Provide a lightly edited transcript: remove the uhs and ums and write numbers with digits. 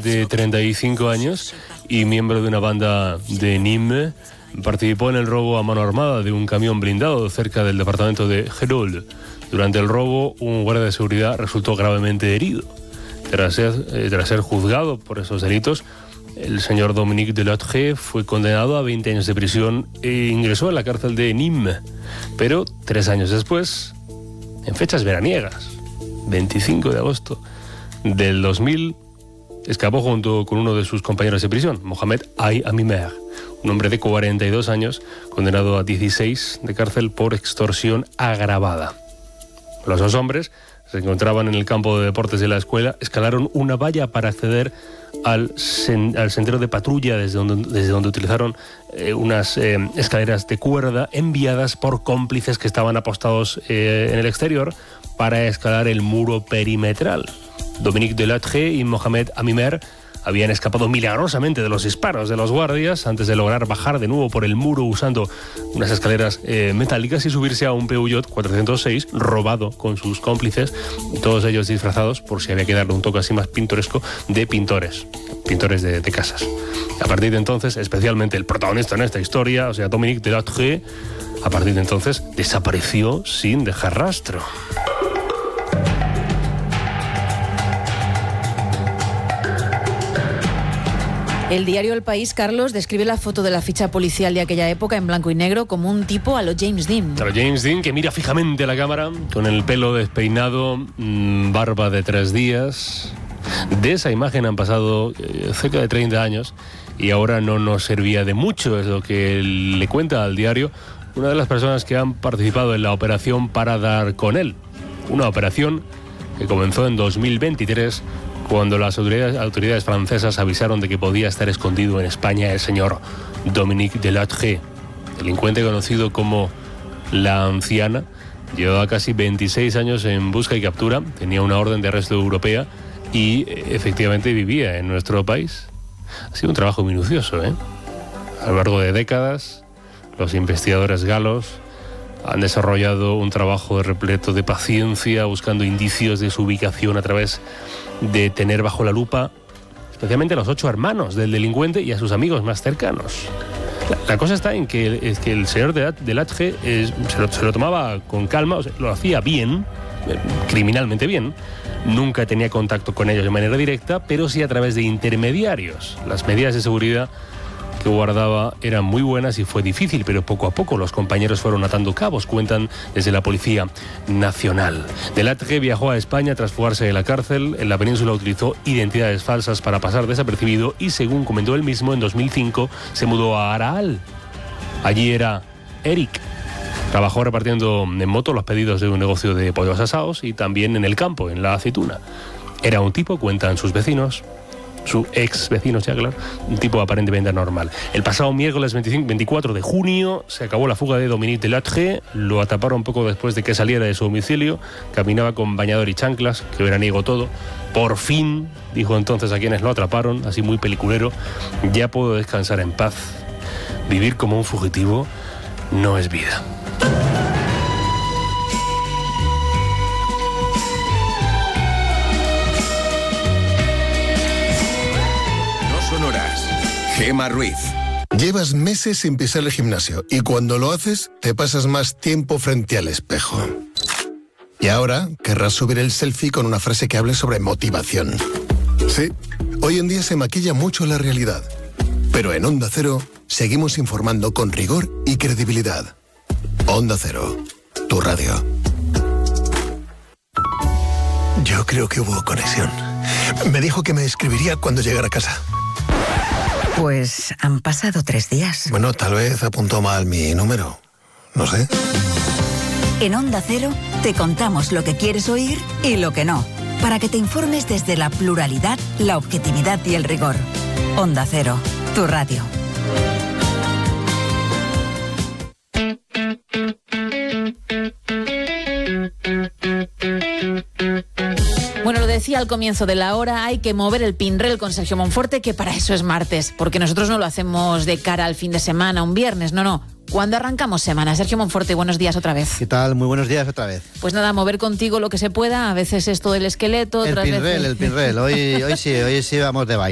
de 35 años y miembro de una banda de Nîmes, participó en el robo a mano armada de un camión blindado cerca del departamento de Hérault. Durante el robo, un guardia de seguridad resultó gravemente herido. Tras ser juzgado por esos delitos, el señor Dominique Delattre fue condenado a 20 años de prisión e ingresó en la cárcel de Nîmes. Pero 3 años después, en fechas veraniegas, 25 de agosto del 2000, escapó junto con uno de sus compañeros de prisión, Mohamed Amimer, un hombre de 42 años, condenado a 16 de cárcel por extorsión agravada. Los 2 hombres se encontraban en el campo de deportes de la escuela, escalaron una valla para acceder al sendero de patrulla desde donde utilizaron unas escaleras de cuerda enviadas por cómplices que estaban apostados en el exterior para escalar el muro perimetral. Dominique Delattre y Mohamed Amimer habían escapado milagrosamente de los disparos de los guardias antes de lograr bajar de nuevo por el muro usando unas escaleras metálicas y subirse a un Peugeot 406 robado con sus cómplices, todos ellos disfrazados, por si había que darle un toque así más pintoresco, de pintores de casas. A partir de entonces, especialmente el protagonista en esta historia, o sea, Dominique Delattre, a partir de entonces desapareció sin dejar rastro. El diario El País, Carlos, describe la foto de la ficha policial de aquella época en blanco y negro como un tipo a lo James Dean. Claro, James Dean, que mira fijamente a la cámara, con el pelo despeinado, barba de 3 días. De esa imagen han pasado cerca de 30 años y ahora no nos servía de mucho, es lo que le cuenta al diario una de las personas que han participado en la operación para dar con él. Una operación que comenzó en 2023, cuando las autoridades francesas avisaron de que podía estar escondido en España el señor Dominique Delattre, delincuente conocido como La Anciana. Llevaba casi 26 años en busca y captura, tenía una orden de arresto europea y efectivamente vivía en nuestro país. Ha sido un trabajo minucioso, A lo largo de décadas, los investigadores galos han desarrollado un trabajo repleto de paciencia, buscando indicios de su ubicación a través de tener bajo la lupa especialmente a los 8 hermanos del delincuente y a sus amigos más cercanos. La cosa está en que el señor Delattre se lo tomaba con calma, o sea, lo hacía bien, criminalmente bien. Nunca tenía contacto con ellos de manera directa, pero sí a través de intermediarios. Las medidas de seguridad que guardaba eran muy buenas y fue difícil, pero poco a poco los compañeros fueron atando cabos, cuentan desde la Policía Nacional. Delattre viajó a España tras fugarse de la cárcel. En la península utilizó identidades falsas para pasar desapercibido y, según comentó él mismo, en 2005 se mudó a Araal. Allí era Eric. Trabajó repartiendo en moto los pedidos de un negocio de pollos asados y también en el campo, en la aceituna. Era un tipo, cuentan sus vecinos, su ex vecino, ya claro, un tipo aparentemente normal. El pasado miércoles 24 de junio se acabó la fuga de Dominique Delattre. Lo atraparon poco después de que saliera de su domicilio. Caminaba con bañador y chanclas, que veraniego todo. Por fin, dijo entonces a quienes lo atraparon, así muy peliculero, ya puedo descansar en paz. Vivir como un fugitivo no es vida. Gemma Ruiz. Llevas meses sin pisar el gimnasio y cuando lo haces te pasas más tiempo frente al espejo. Y ahora querrás subir el selfie con una frase que hable sobre motivación. Sí, hoy en día se maquilla mucho la realidad, pero en Onda Cero seguimos informando con rigor y credibilidad. Onda Cero, tu radio. Yo creo que hubo conexión. Me dijo que me escribiría cuando llegara a casa. Pues han pasado 3 días. Bueno, tal vez apuntó mal mi número. No sé. En Onda Cero te contamos lo que quieres oír y lo que no, para que te informes desde la pluralidad, la objetividad y el rigor. Onda Cero, tu radio. Bueno, lo decía al comienzo de la hora, hay que mover el pinrel con Sergio Monforte, que para eso es martes, porque nosotros no lo hacemos de cara al fin de semana, un viernes, no. ¿Cuándo arrancamos semana? Sergio Monforte, buenos días otra vez. ¿Qué tal? Muy buenos días otra vez. Pues nada, mover contigo lo que se pueda, a veces es todo el esqueleto, otras veces... El pinrel, hoy sí vamos de baile.